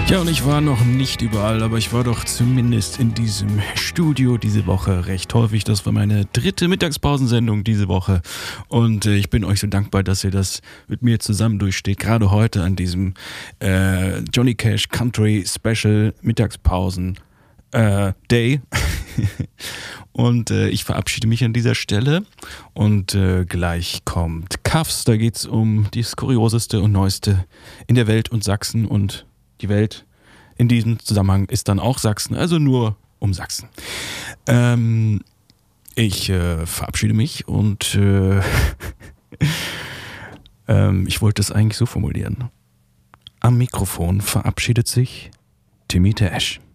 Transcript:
Ja, und ich war noch nicht überall, aber ich war doch zumindest in diesem Studio diese Woche recht häufig. Das war meine 3. Mittagspausensendung diese Woche. Und ich bin euch so dankbar, dass ihr das mit mir zusammen durchsteht. Gerade heute an diesem Johnny Cash Country Special Mittagspausen Day. Und ich verabschiede mich an dieser Stelle. Und gleich kommt Kaffs. Da geht's um das Kurioseste und Neueste in der Welt und Sachsen und die Welt in diesem Zusammenhang ist dann auch Sachsen, also nur um Sachsen. Ich verabschiede mich und ich wollte es eigentlich so formulieren. Am Mikrofon verabschiedet sich Timmy Tash.